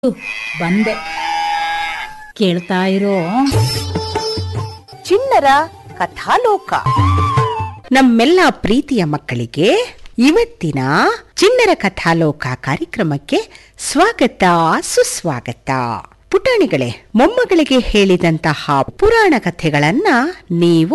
ಬಂದೆ. ಕೇಳ್ತಾ ಇರೋ ಚಿಣ್ಣರ ಕಥಾಲೋಕ. ನಮ್ಮೆಲ್ಲ ಪ್ರೀತಿಯ ಮಕ್ಕಳಿಗೆ ಇವತ್ತಿನ ಚಿಣ್ಣರ ಕಥಾಲೋಕ ಕಾರ್ಯಕ್ರಮಕ್ಕೆ ಸ್ವಾಗತ, ಸುಸ್ವಾಗತ. ಪುಟಾಣಿಗಳೇ, ಮೊಮ್ಮಗಳಿಗೆ ಹೇಳಿದಂತಹ ಪುರಾಣ ಕಥೆಗಳನ್ನ ನೀವು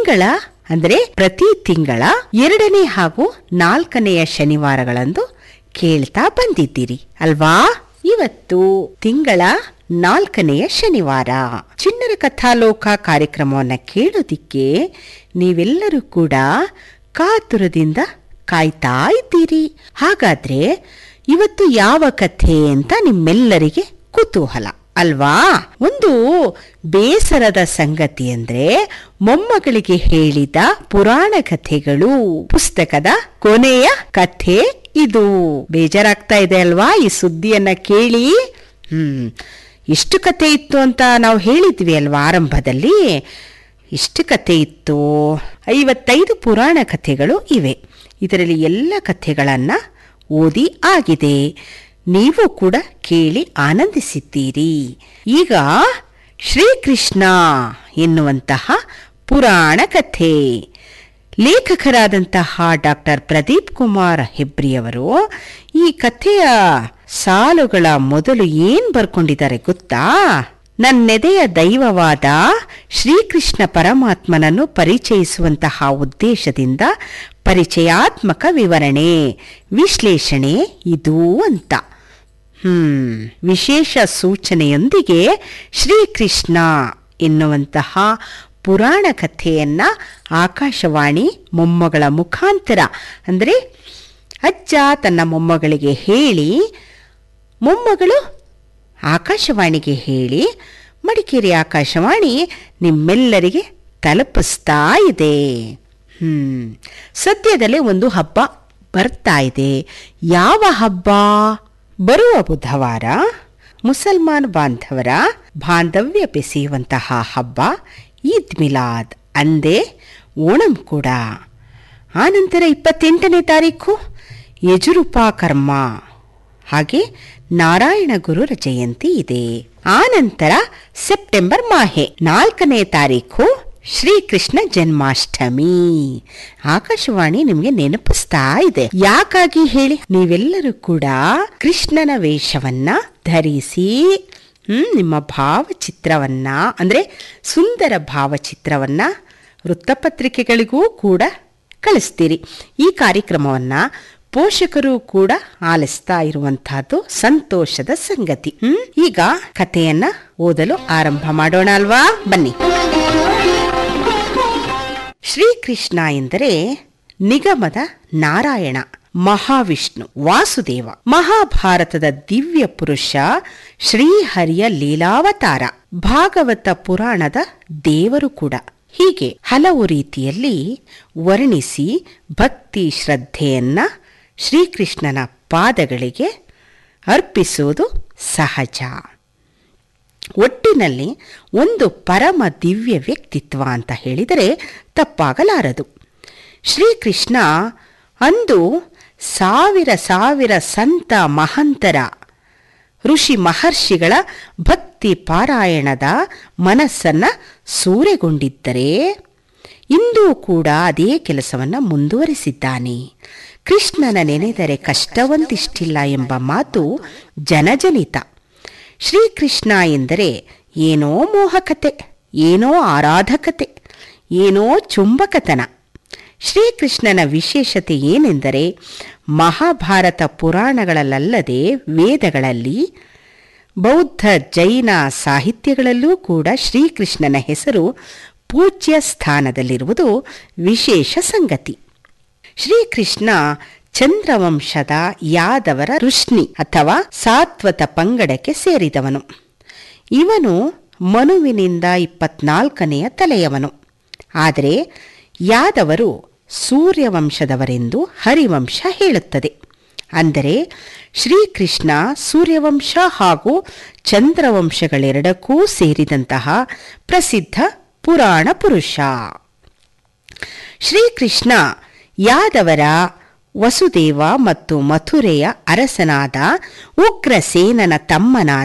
ಪ್ರತಿ ತಿಂಗಳ 2ನೇ ಹಾಗೂ 4ನೆಯ ಶನಿವಾರಗಳಂದು ಕೇಳ್ತಾ ಬಂದಿದ್ದೀರಿ ಅಲ್ವಾ? ಇವತ್ತು ತಿಂಗಳ 4ನೆಯ ಶನಿವಾರ. ಚಿಣ್ಣರ ಕಥಾಲೋಕ ಕಾರ್ಯಕ್ರಮವನ್ನ ಕೇಳೋದಿಕ್ಕೆ ನೀವೆಲ್ಲರೂ ಕೂಡ ಕಾತುರದಿಂದ ಕಾಯ್ತಾ ಇದ್ದೀರಿ. ಹಾಗಾದ್ರೆ ಇವತ್ತು ಯಾವ ಕಥೆ ಅಂತ ನಿಮ್ಮೆಲ್ಲರಿಗೆ ಕುತೂಹಲ ಅಲ್ವಾ? ಒಂದು ಬೇಸರದ ಸಂಗತಿ ಅಂದ್ರೆ ಮೊಮ್ಮಗಳಿಗೆ ಹೇಳಿದ ಪುರಾಣ ಕಥೆಗಳು ಪುಸ್ತಕದ ಕೊನೆಯ ಕಥೆ ಇದು. ಬೇಜಾರಾಗ್ತಾ ಇದೆ ಅಲ್ವಾ ಈ ಸುದ್ದಿಯನ್ನ ಕೇಳಿ? ಇಷ್ಟು ಕಥೆ ಇತ್ತು ಅಂತ ನಾವು ಹೇಳಿದ್ವಿ ಅಲ್ವಾ ಆರಂಭದಲ್ಲಿ? ಇಷ್ಟು ಕಥೆ ಇತ್ತು. 55 ಪುರಾಣ ಕಥೆಗಳು ಇವೆ. ಇದರಲ್ಲಿ ಎಲ್ಲ ಕಥೆಗಳನ್ನ ಓದಿ ಆಗಿದೆ. ನೀವು ಕೂಡ ಕೇಳಿ ಆನಂದಿಸಿದ್ದೀರಿ. ಈಗ ಶ್ರೀಕೃಷ್ಣ ಎನ್ನುವಂತಹ ಪುರಾಣ ಕಥೆ. ಲೇಖಕರಾದಂತಹ ಡಾಕ್ಟರ್ ಪ್ರದೀಪ್ ಕುಮಾರ್ ಹೆಬ್ರಿಯವರು ಈ ಕಥೆಯ ಸಾಲುಗಳ ಮೊದಲು ಏನ್ ಬರ್ಕೊಂಡಿದ್ದಾರೆ ಗೊತ್ತಾ? ನನ್ನೆದೆಯ ದೈವವಾದ ಶ್ರೀಕೃಷ್ಣ ಪರಮಾತ್ಮನನ್ನು ಪರಿಚಯಿಸುವಂತಹ ಉದ್ದೇಶದಿಂದ ಪರಿಚಯಾತ್ಮಕ ವಿವರಣೆ, ವಿಶ್ಲೇಷಣೆ ಇದು ಅಂತ. ವಿಶೇಷ ಸೂಚನೆಯೊಂದಿಗೆ ಶ್ರೀಕೃಷ್ಣ ಎನ್ನುವಂತಹ ಪುರಾಣ ಕಥೆಯನ್ನ ಆಕಾಶವಾಣಿ ಮೊಮ್ಮಗಳ ಮುಖಾಂತರ ಅಂದರೆ ಅಜ್ಜ ತನ್ನ ಮೊಮ್ಮಗಳಿಗೆ ಹೇಳಿ, ಮೊಮ್ಮಗಳು ಆಕಾಶವಾಣಿಗೆ ಹೇಳಿ, ಮಡಿಕೇರಿ ಆಕಾಶವಾಣಿ ನಿಮ್ಮೆಲ್ಲರಿಗೆ ತಲುಪಿಸ್ತಾ ಇದೆ. ಸದ್ಯದಲ್ಲೇ ಒಂದು ಹಬ್ಬ ಬರ್ತಾ ಇದೆ. ಯಾವ ಹಬ್ಬ? ಬರುವ ಬುಧವಾರ ಮುಸಲ್ಮಾನ್ ಬಾಂಧವರ ಬಾಂಧವ್ಯ ಬೆಸೆಯುವಂತಹ ಹಬ್ಬ ಈದ್ ಮಿಲಾದ್, ಅಂದೇ ಓಣಂ ಕೂಡ. ಆನಂತರ 28ನೇ ತಾರೀಕು ಯಜುರುಪಾಕರ್ಮ, ಹಾಗೆ ನಾರಾಯಣ ಗುರುರ ಜಯಂತಿ ಇದೆ. ಆನಂತರ ಸೆಪ್ಟೆಂಬರ್ ಮಾಹೆ 4ನೇ ತಾರೀಕು ಶ್ರೀಕೃಷ್ಣ ಜನ್ಮಾಷ್ಟಮಿ. ಆಕಾಶವಾಣಿ ನಿಮ್ಗೆ ನೆನಪಿಸ್ತಾ ಇದೆ. ಯಾಕಾಗಿ ಹೇಳಿ? ನೀವೆಲ್ಲರೂ ಕೂಡ ಕೃಷ್ಣನ ವೇಷವನ್ನ ಧರಿಸಿ ನಿಮ್ಮ ಭಾವಚಿತ್ರವನ್ನ ಅಂದ್ರೆ ಸುಂದರ ಭಾವಚಿತ್ರವನ್ನ ವೃತ್ತಪತ್ರಿಕೆಗಳಿಗೂ ಕೂಡ ಕಳಿಸ್ತೀರಿ. ಈ ಕಾರ್ಯಕ್ರಮವನ್ನ ಪೋಷಕರು ಕೂಡ ಆಲಿಸ್ತಾ ಇರುವಂತಹದ್ದು ಸಂತೋಷದ ಸಂಗತಿ. ಈಗ ಕಥೆಯನ್ನ ಓದಲು ಆರಂಭ ಮಾಡೋಣ ಅಲ್ವಾ? ಬನ್ನಿ. ಶ್ರೀಕೃಷ್ಣ ಎಂದರೆ ನಿಗಮದ ನಾರಾಯಣ, ಮಹಾವಿಷ್ಣು, ವಾಸುದೇವ, ಮಹಾಭಾರತದ ದಿವ್ಯ ಪುರುಷ, ಶ್ರೀಹರಿಯ ಲೀಲಾವತಾರ, ಭಾಗವತ ಪುರಾಣದ ದೇವರು ಕೂಡ. ಹೀಗೆ ಹಲವು ರೀತಿಯಲ್ಲಿ ವರ್ಣಿಸಿ ಭಕ್ತಿ ಶ್ರದ್ಧೆಯನ್ನ ಶ್ರೀಕೃಷ್ಣನ ಪಾದಗಳಿಗೆ ಅರ್ಪಿಸುವುದು ಸಹಜ. ಒಟ್ಟಿನಲ್ಲಿ ಒಂದು ಪರಮ ದಿವ್ಯ ವ್ಯಕ್ತಿತ್ವ ಅಂತ ಹೇಳಿದರೆ ತಪ್ಪಾಗಲಾರದು. ಶ್ರೀಕೃಷ್ಣ ಅಂದು ಸಾವಿರ ಸಂತ ಮಹಂತರ ಋಷಿ ಮಹರ್ಷಿಗಳ ಭಕ್ತಿ ಪಾರಾಯಣದ ಮನಸ್ಸನ್ನ ಸೂರೆಗೊಂಡಿದ್ದರೆ ಇಂದೂ ಕೂಡ ಅದೇ ಕೆಲಸವನ್ನ ಮುಂದುವರಿಸಿದ್ದಾನೆ. ಕೃಷ್ಣನ ನೆನೆದರೆ ಕಷ್ಟವೊಂದಿಷ್ಟಿಲ್ಲ ಎಂಬ ಮಾತು ಜನಜನಿತ. ಶ್ರೀಕೃಷ್ಣ ಎಂದರೆ ಏನೋ ಮೋಹಕತೆ, ಏನೋ ಆರಾಧಕತೆ, ಏನೋ ಚುಂಬಕತನ. ಶ್ರೀಕೃಷ್ಣನ ವಿಶೇಷತೆ ಏನೆಂದರೆ ಮಹಾಭಾರತ ಪುರಾಣಗಳಲ್ಲದೆ ವೇದಗಳಲ್ಲಿ, ಬೌದ್ಧ ಜೈನ ಸಾಹಿತ್ಯಗಳಲ್ಲೂ ಕೂಡ ಶ್ರೀಕೃಷ್ಣನ ಹೆಸರು ಪೂಜ್ಯ ಸ್ಥಾನದಲ್ಲಿರುವುದು ವಿಶೇಷ ಸಂಗತಿ. ಶ್ರೀಕೃಷ್ಣ ಚಂದ್ರವಂಶದ ಯಾದವರ ಋಷ್ಣಿ ಅಥವಾ ಸಾತ್ವತ ಪಂಗಡಕ್ಕೆ ಸೇರಿದವನು. ಇವನು ಮನುವಿನಿಂದ 24ನೆಯ ತಲೆಯವನು. ಆದರೆ ಯಾದವರು ಸೂರ್ಯವಂಶದವರೆಂದು ಹರಿವಂಶ ಹೇಳುತ್ತದೆ. ಅಂದರೆ ಶ್ರೀಕೃಷ್ಣ ಸೂರ್ಯವಂಶ ಹಾಗೂ ಚಂದ್ರವಂಶಗಳೆರಡಕ್ಕೂ ಸೇರಿದಂತಹ ಪ್ರಸಿದ್ಧ ಪುರಾಣ ಪುರುಷ. ಶ್ರೀಕೃಷ್ಣ ಯಾದವರ ವಸುದೇವ ಮತ್ತು ಮಥುರೆಯ ಅರಸನಾದ ಉಗ್ರಸೇನನ ತಮ್ಮನಾದ